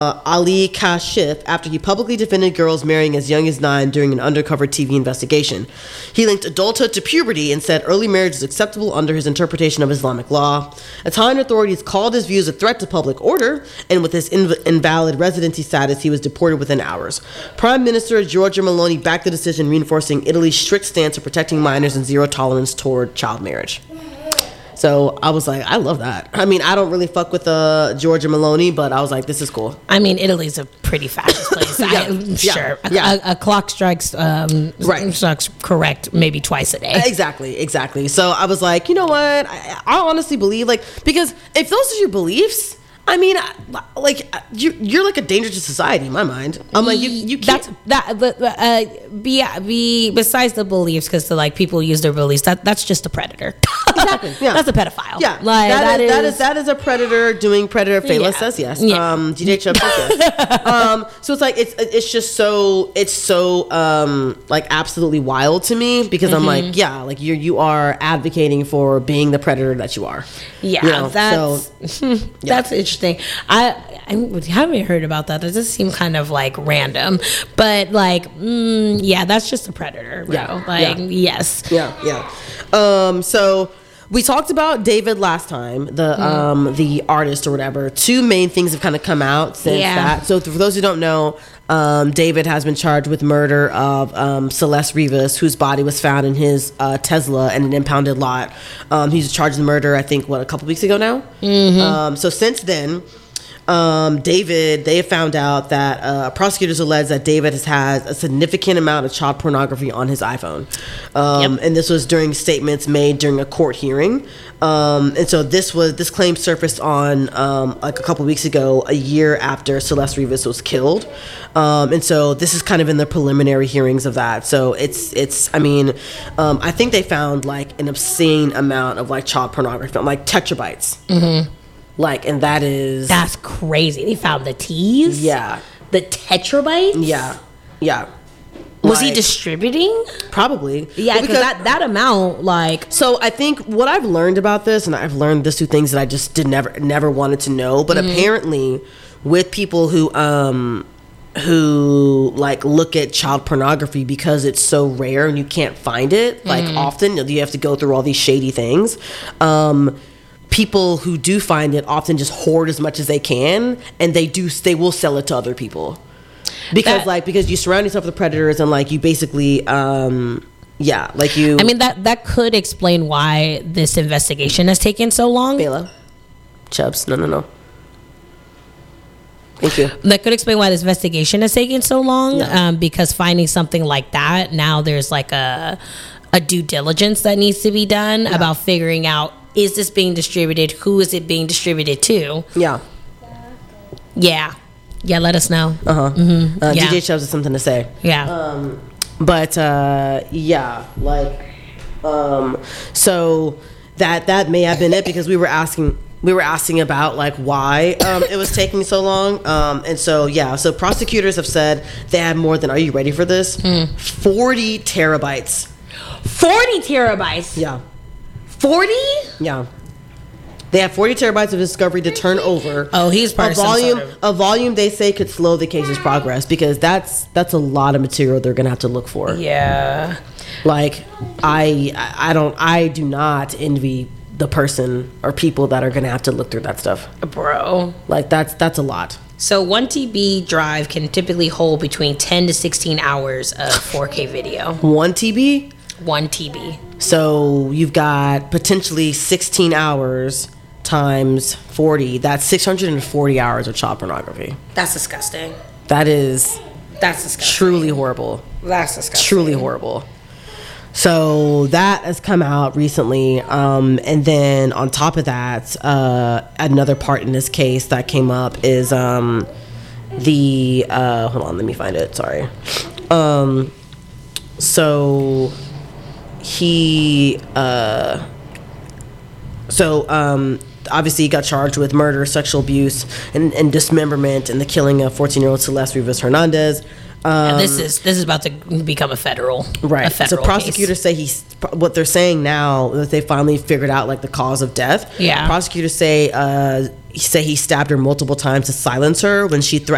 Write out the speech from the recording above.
Ali Kashif after he publicly defended girls marrying as young as 9 during an undercover TV investigation. He linked adulthood to puberty and said early marriage is acceptable under his interpretation of Islamic law. Italian authorities called his views a threat to public order, and with his invalid residency status, he was deported within hours. Prime Minister Giorgia Meloni backed the decision, reinforcing Italy's strict stance of protecting minors and zero tolerance toward child marriage. So I was like, I love that. I mean, I don't really fuck with Giorgia Meloni, but I was like, this is cool. I mean, Italy's a pretty fascist place. Sure. A clock strikes strikes correct maybe twice a day. Exactly. So I was like, you know what? I honestly believe, like, because if those are your beliefs, I mean, like, you're like a danger to society in my mind. I'm like, you can't. Besides the beliefs, because like people use their beliefs, that's just a predator. Exactly. Yeah. That's a pedophile. Yeah. Like that is a predator doing predator. Fela says yes. Yeah. DJ Chubb says yes. So it's like it's just so like absolutely wild to me, because I'm like, yeah, like you are advocating for being the predator that you are. Yeah, you know? That's interesting. I haven't heard about that. That does seem kind of like random, but like, yeah, that's just a predator, bro. Yeah. Like, yes. Yeah. So we talked about David last time, the artist or whatever. Two main things have kind of come out since that. So for those who don't know, David has been charged with murder of Celeste Rivas, whose body was found in his Tesla in an impounded lot. He's charged with murder, I think, a couple weeks ago now? So since then, they have found out that prosecutors allege that David has had a significant amount of child pornography on his iPhone. And this was during statements made during a court hearing. And so this claim surfaced on like a couple weeks ago, a year after Celeste Rivas was killed. And so this is kind of in the preliminary hearings of that. So it's I mean, I think they found like an obscene amount of like child pornography, like tetrabytes. Like, and that's crazy. They found the T's? Yeah. The tetrabytes? Yeah. Was he distributing? Probably. Yeah, because that amount, like... So I think what I've learned about this, and I've learned this through things that I just never wanted to know, but apparently with people who like look at child pornography, because it's so rare and you can't find it, like often, you have to go through all these shady things. People who do find it often just hoard as much as they can, and they will sell it to other people because you surround yourself with predators, and like you basically I mean that could explain why this investigation has taken so long. Bela Chubbs, no. Thank you. That could explain why this investigation has taken so long, because finding something like that, now there's like a due diligence that needs to be done about figuring out, is this being distributed? Who is it being distributed to? Yeah, let us know. DJ Chubbs has something to say. So that may have been it, because we were asking about like why it was taking so long, and so prosecutors have said they have more than, are you ready for this? 40 terabytes. 40 terabytes. Yeah. 40? Yeah. They have 40 terabytes of discovery to turn over. Oh, he's part a volume they say could slow the case's progress, because that's a lot of material they're gonna have to look for. Yeah. Like I do not envy the person or people that are gonna have to look through that stuff, bro. Like that's a lot. So 1 TB drive can typically hold between 10 to 16 hours of 4K video. 1 TB? 1 TB. So you've got potentially 16 hours times 40. That's 640 hours of child pornography. That's disgusting. That's disgusting. Truly horrible. That's disgusting. Truly horrible. So that has come out recently. And then on top of that, another part in this case that came up is hold on, let me find it. Sorry. So he obviously he got charged with murder, sexual abuse, and dismemberment, and the killing of 14-year-old Celeste Rivas Hernandez. And this is about to become a federal So prosecutors case. say what they're saying now that they finally figured out like the cause of death. Yeah. Prosecutors say he stabbed her multiple times to silence her when she threatened